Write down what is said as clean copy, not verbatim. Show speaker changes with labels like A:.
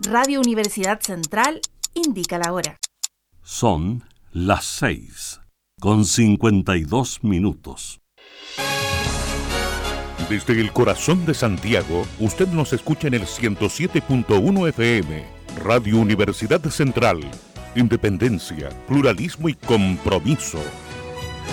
A: Radio Universidad Central indica la hora.
B: Son las 6:52.
C: Desde el corazón de Santiago, usted nos escucha en el 107.1 FM, Radio Universidad Central. Independencia, pluralismo y compromiso.